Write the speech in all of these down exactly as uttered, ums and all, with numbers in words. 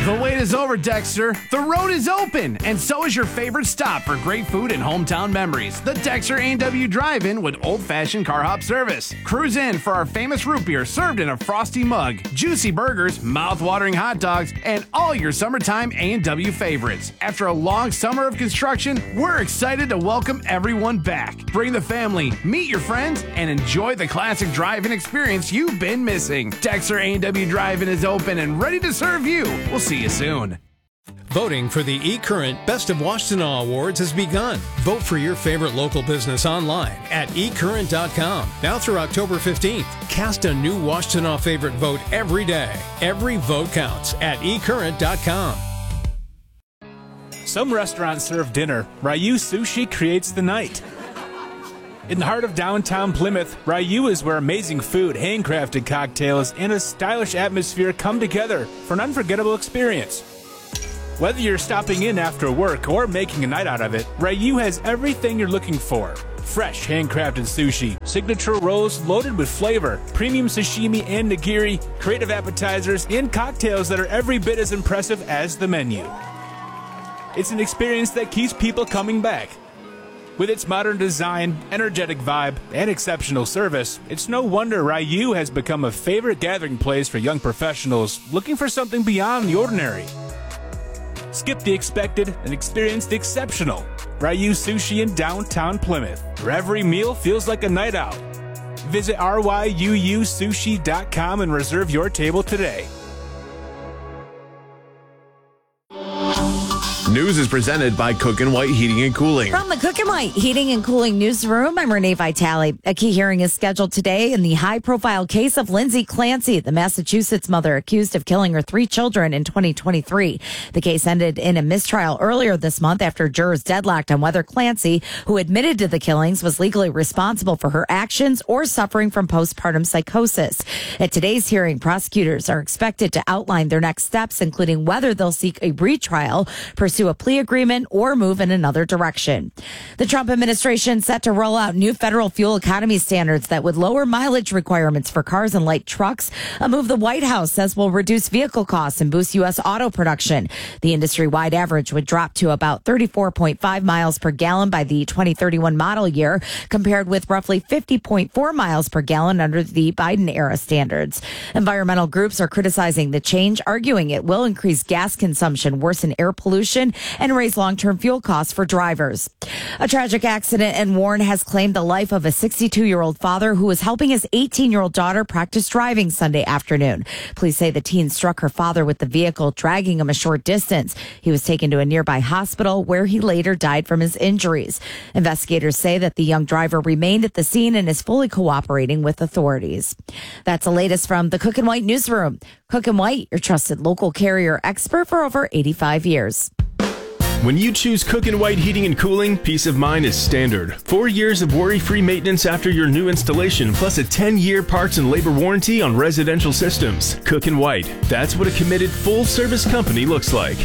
The wait is over, Dexter. The road is open, and so is your favorite stop for great food and hometown memories. The Dexter A and W Drive-In with old-fashioned car hop service. Cruise in for our famous root beer served in a frosty mug, juicy burgers, mouth-watering hot dogs, and all your summertime A and W favorites. After a long summer of construction, we're excited to welcome everyone back. Bring the family, meet your friends, and enjoy the classic drive-in experience you've been missing. Dexter A and W Drive-In is open and ready to serve you. We'll see you soon. Voting for the eCurrent Best of Washtenaw Awards has begun. Vote for your favorite local business online at e current dot com. Now through October fifteenth. Cast a new Washtenaw favorite vote every day. Every vote counts at e current dot com. Some restaurants serve dinner. Ryu Sushi creates the night. In the heart of downtown Plymouth, Ryu is where amazing food, handcrafted cocktails, and a stylish atmosphere come together for an unforgettable experience. Whether you're stopping in after work or making a night out of it, Ryu has everything you're looking for. Fresh, handcrafted sushi, signature rolls loaded with flavor, premium sashimi and nigiri, creative appetizers, and cocktails that are every bit as impressive as the menu. It's an experience that keeps people coming back. With its modern design, energetic vibe, and exceptional service, it's no wonder Ryu has become a favorite gathering place for young professionals looking for something beyond the ordinary. Skip the expected and experience the exceptional. Ryu Sushi in downtown Plymouth, where every meal feels like a night out. Visit R Y U U sushi dot com and reserve your table today. News is presented by Cook and White Heating and Cooling. From the Cook and White Heating and Cooling newsroom, I'm Renee Vitale. A key hearing is scheduled today in the high-profile case of Lindsay Clancy, the Massachusetts mother accused of killing her three children in twenty twenty-three. The case ended in a mistrial earlier this month after jurors deadlocked on whether Clancy, who admitted to the killings, was legally responsible for her actions or suffering from postpartum psychosis. At today's hearing, prosecutors are expected to outline their next steps, including whether they'll seek a retrial, pursue a plea agreement, or move in another direction. The Trump administration set to roll out new federal fuel economy standards that would lower mileage requirements for cars and light trucks, a move the White House says will reduce vehicle costs and boost U S auto production. The industry-wide average would drop to about thirty-four point five miles per gallon by the twenty thirty-one model year, compared with roughly fifty point four miles per gallon under the Biden-era standards. Environmental groups are criticizing the change, arguing it will increase gas consumption, worsen air pollution, and raise long-term fuel costs for drivers. A tragic accident in Warren has claimed the life of a sixty-two-year-old father who was helping his eighteen-year-old daughter practice driving Sunday afternoon. Police say the teen struck her father with the vehicle, dragging him a short distance. He was taken to a nearby hospital where he later died from his injuries. Investigators say that the young driver remained at the scene and is fully cooperating with authorities. That's the latest from the Cook and White newsroom. Cook and White, your trusted local carrier expert for over eighty-five years. When you choose Cook and White Heating and Cooling, peace of mind is standard. Four years of worry-free maintenance after your new installation, plus a ten-year parts and labor warranty on residential systems. Cook and White, that's what a committed full-service company looks like.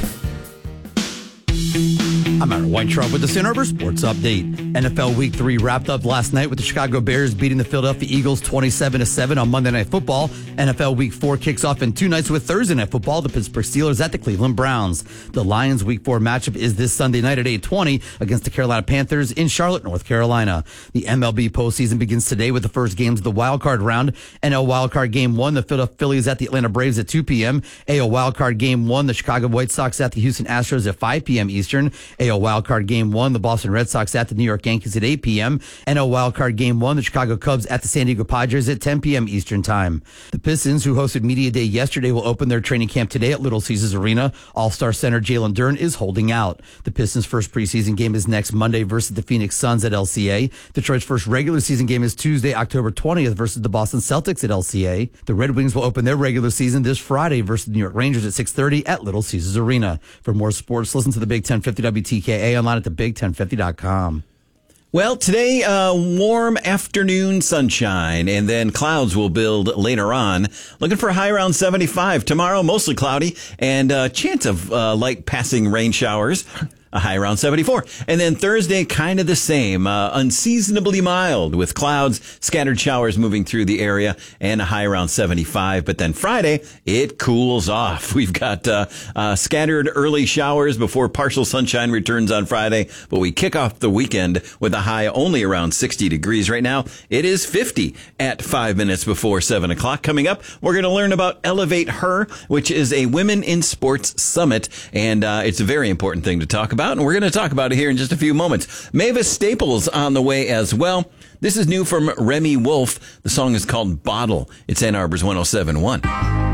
I'm Aaron Weintraub with the Ann Arbor Sports Update. N F L Week three wrapped up last night with the Chicago Bears beating the Philadelphia Eagles twenty-seven to seven on Monday Night Football. N F L Week four kicks off in two nights with Thursday Night Football, the Pittsburgh Steelers at the Cleveland Browns. The Lions Week four matchup is this Sunday night at eight twenty against the Carolina Panthers in Charlotte, North Carolina. The M L B postseason begins today with the first games of the wild card round. N L Wild Card Game one, the Philadelphia Phillies at the Atlanta Braves at two p.m. A L Wild Card Game one, the Chicago White Sox at the Houston Astros at five p.m. Eastern. A L Wild Card Game one, the Boston Red Sox at the New York Yankees at eight p.m. N L Wild Card Game one, the Chicago Cubs at the San Diego Padres at ten p.m. Eastern Time. The Pistons, who hosted Media Day yesterday, will open their training camp today at Little Caesars Arena. All-Star center Jalen Duren is holding out. The Pistons' first preseason game is next Monday versus the Phoenix Suns at L C A. Detroit's first regular season game is Tuesday, October twentieth versus the Boston Celtics at L C A. The Red Wings will open their regular season this Friday versus the New York Rangers at six thirty at Little Caesars Arena. For more sports, listen to the Big ten fifty W T K A online at the big ten fifty dot com. Well, today, uh, warm afternoon sunshine, and then clouds will build later on. Looking for a high around seventy-five. Tomorrow, mostly cloudy, and a uh, chance of uh, light passing rain showers. a high around seventy-four. And then Thursday, kind of the same, uh, unseasonably mild with clouds, scattered showers moving through the area, and a high around seventy-five. But then Friday, it cools off. We've got uh, uh, scattered early showers before partial sunshine returns on Friday, but we kick off the weekend with a high only around sixty degrees. Right now, it is fifty at five minutes before seven o'clock. Coming up, we're going to learn about Elevate Her, which is a Women in Sports Summit, and uh, it's a very important thing to talk about, and we're going to talk about it here in just a few moments. Mavis Staples on the way as well. This is new from Remy Wolf. The song is called Bottle. It's Ann Arbor's one oh seven point one.